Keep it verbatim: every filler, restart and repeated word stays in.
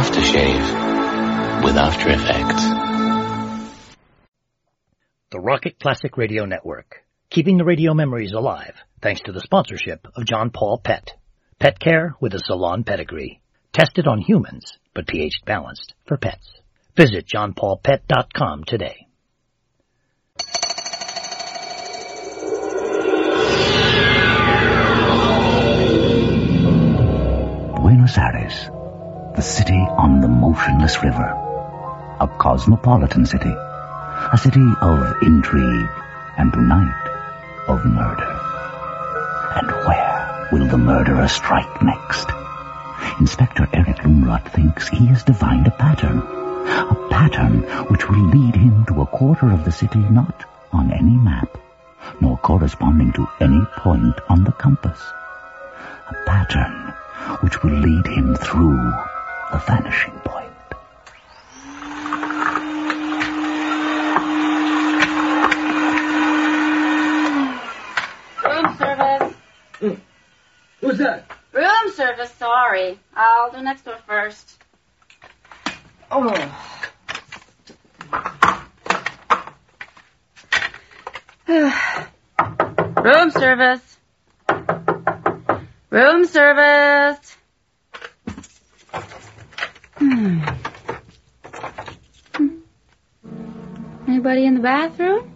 aftershave with After Effects. The Rocket Classic Radio Network, keeping the radio memories alive thanks to the sponsorship of John Paul Pet. Pet care with a salon pedigree. Tested on humans, but pH balanced for pets. Visit john paul pet dot com today. Buenos Aires, the city on the motionless river. A cosmopolitan city. A city of intrigue and tonight of murder. And where will the murderer strike next? Inspector Eric Lumrot thinks he has divined a pattern. A pattern which will lead him to a quarter of the city not on any map, nor corresponding to any point on the compass. A pattern which will lead him through the vanishing point. Room service. Mm. Who's that? Room service, sorry. I'll do next door first. Oh. Room service. Room service. Hmm. Anybody in the bathroom?